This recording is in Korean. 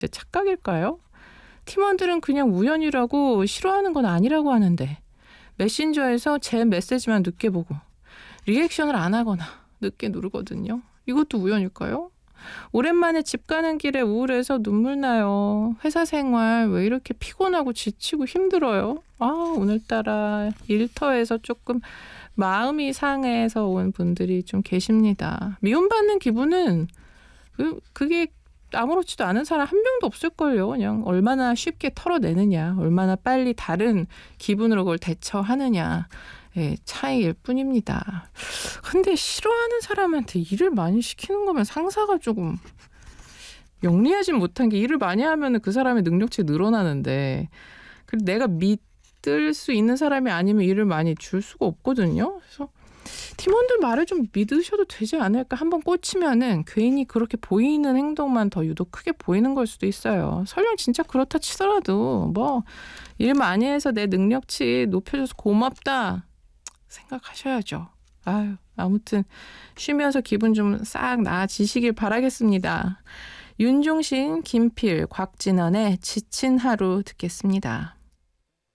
착각일까요? 팀원들은 그냥 우연이라고 싫어하는 건 아니라고 하는데 메신저에서 제 메시지만 늦게 보고 리액션을 안 하거나 늦게 누르거든요. 이것도 우연일까요? 오랜만에 집 가는 길에 우울해서 눈물 나요. 회사 생활 왜 이렇게 피곤하고 지치고 힘들어요? 오늘따라 일터에서 조금 마음이 상해서 온 분들이 좀 계십니다. 미움받는 기분은 그게 아무렇지도 않은 사람 한 명도 없을걸요. 그냥 얼마나 쉽게 털어내느냐, 얼마나 빨리 다른 기분으로 그걸 대처하느냐 차이일 뿐입니다. 근데 싫어하는 사람한테 일을 많이 시키는 거면 상사가 조금 영리하지 못한 게, 일을 많이 하면 그 사람의 능력치 늘어나는데 그리고 내가 믿을 수 있는 사람이 아니면 일을 많이 줄 수가 없거든요. 그래서 팀원들 말을 좀 믿으셔도 되지 않을까. 한번 꽂히면은 괜히 그렇게 보이는 행동만 더 유독 크게 보이는 걸 수도 있어요. 설령 진짜 그렇다 치더라도 일 많이 해서 내 능력치 높여줘서 고맙다 생각하셔야죠. 아무튼 쉬면서 기분 좀 싹 나아지시길 바라겠습니다. 윤종신, 김필, 곽진원의 지친 하루 듣겠습니다.